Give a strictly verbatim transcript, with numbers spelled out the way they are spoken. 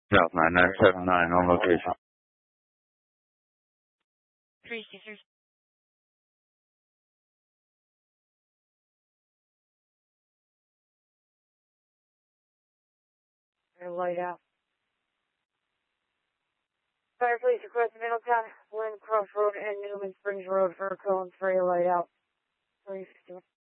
South nine nine seven nine on location. Three Caesars. Light out. Fire police request Middletown, Lynn Cross Road, and Newman Springs Road for Collins Ferry light out. Three fifty-one.